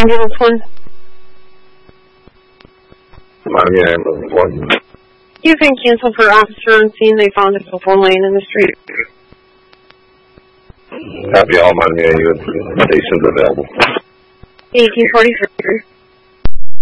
ambulance 1? Miami ambulance 1. You can cancel for officer on scene. They found us before laying in the street. Copy all Miami stations available. 1843.